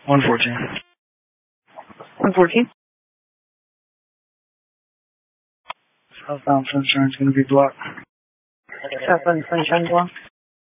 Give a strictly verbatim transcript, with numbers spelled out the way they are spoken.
one fourteen. one fourteen. Southbound Sunshine is going to be blocked. Southbound Sunshine blocked.